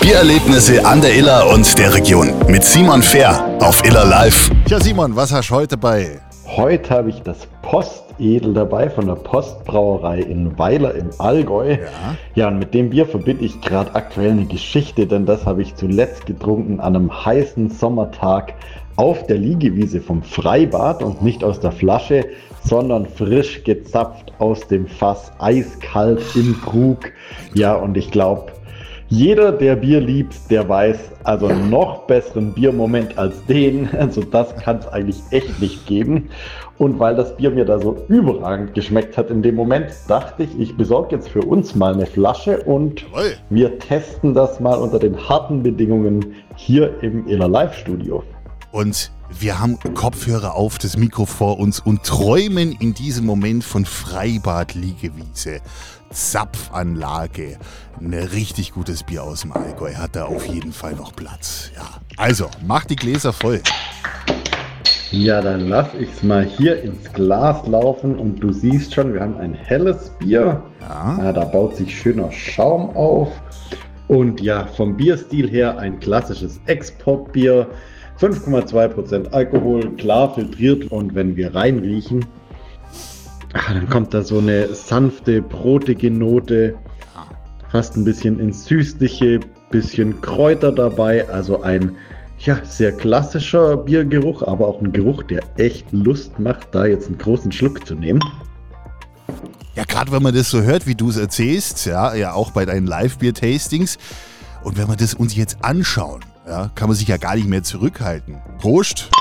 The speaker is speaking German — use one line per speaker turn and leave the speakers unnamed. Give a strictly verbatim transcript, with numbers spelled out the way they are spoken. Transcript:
Biererlebnisse an der Iller und der Region mit Simon Fehr auf Iller Live.
Tja Simon, was hast du heute bei?
Heute habe ich das Postedel dabei von der Postbrauerei in Weiler im Allgäu.
Ja,
ja, und mit dem Bier verbinde ich gerade aktuell eine Geschichte, denn das habe ich zuletzt getrunken an einem heißen Sommertag auf der Liegewiese vom Freibad und nicht aus der Flasche, sondern frisch gezapft aus dem Fass, eiskalt im Krug. Ja, und ich glaube, jeder, der Bier liebt, der weiß, also einen noch besseren Biermoment als den, also das kann es eigentlich echt nicht geben. Und weil das Bier mir da so überragend geschmeckt hat in dem Moment, dachte ich, ich besorge jetzt für uns mal eine Flasche und
jawohl.
wir testen das mal unter den harten Bedingungen hier im Iller Live Studio.
Und wir haben Kopfhörer auf, das Mikro vor uns und träumen in diesem Moment von Freibad, Liegewiese, Zapfanlage. Ein richtig gutes Bier aus dem Allgäu hat da auf jeden Fall noch Platz. Ja, also, mach die Gläser voll.
Ja, dann lass ich's mal hier ins Glas laufen und du siehst schon, wir haben ein helles Bier.
Ja.
Ja, da baut sich schöner Schaum auf. Und ja, vom Bierstil her ein klassisches Exportbier. fünf Komma zwei Prozent Alkohol, klar filtriert, und wenn wir reinriechen, ach, dann kommt da so eine sanfte, brotige Note, fast ein bisschen ins Süßliche, bisschen Kräuter dabei, also ein ja, sehr klassischer Biergeruch, aber auch ein Geruch, der echt Lust macht, da jetzt einen großen Schluck zu nehmen.
Ja, gerade wenn man das so hört, wie du es erzählst, ja, ja auch bei deinen Live-Bier-Tastings, und wenn wir das uns jetzt anschauen, ja, kann man sich ja gar nicht mehr zurückhalten. Prost!